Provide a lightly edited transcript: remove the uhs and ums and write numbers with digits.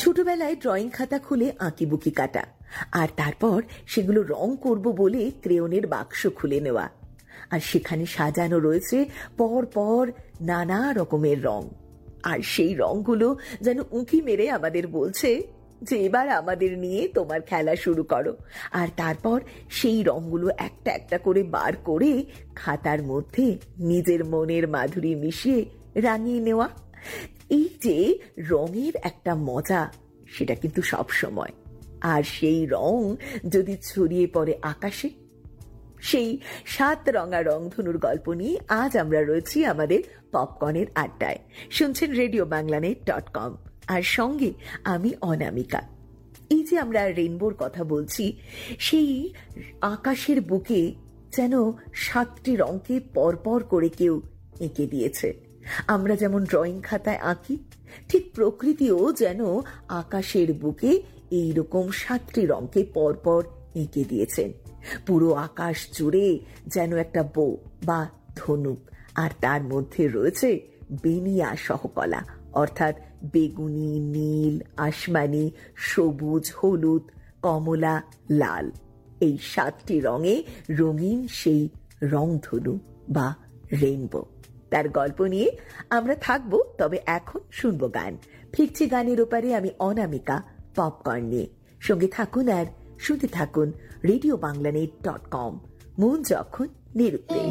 ছোটবেলায় ড্রয়িং খাতা খুলে আঁকিবুকি কাটা, আর তারপর সেগুলো রং করব বলে ক্রেয়নের বাক্স খুলে নেওয়া, আর সেখানে সাজানো রয়েছে পর পর নানা রকমের রং। আর সেই রংগুলো যেন উঁকি মেরে আমাদের বলছে যে এবার আমাদের নিয়ে তোমার খেলা শুরু করো। আর তারপর সেই রংগুলো একটা একটা করে বার করে খাতার মধ্যে নিজের মনের মাধুরী মিশিয়ে রাঙিয়ে নেওয়া। এই যে রঙের একটা মজা, সেটা কিন্তু সব সময়। আর সেই রং যদি ছড়িয়ে পড়ে আকাশে, সেই 7 রঙা রংধনুর গল্প নিয়ে আজ আমরা রয়েছি আমাদের পপকর্নের আড্ডায়। শুনছেন RadioBanglaNet.com, আর সঙ্গে আমি অনামিকা। এই যে আমরা রেইনবোর কথা বলছি, সেই আকাশের বুকে যেন 7টি রঙকে পরপর করে কেউ এঁকে দিয়েছে। আমরা যেমন ড্রয়িং খাতায় আঁকি, ঠিক প্রকৃতিও যেন আকাশের বুকে এইরকম 7টি রঙকে পরপর এঁকে দিয়েছেন। পুরো আকাশ জুড়ে যেন একটা বো বা ধনুক, আর তার মধ্যে রয়েছে বেনিয়া সহকলা, অর্থাৎ বেগুনি, নীল, আসমানি, সবুজ, হলুদ, কমলা, লাল, এই 7টি রঙে রঙিন সেই রংধনু বা রেইনবো। তার গল্প নিয়ে আমরা থাকবো, তবে এখন শুনবো গান। ফিরছি গানের ওপারে, আমি অনামিকা পপকর্ন নিয়ে। সঙ্গে থাকুন আর শুনতে থাকুন RadioBanglaNet.com, মন যখন নিরুদ্দেশ।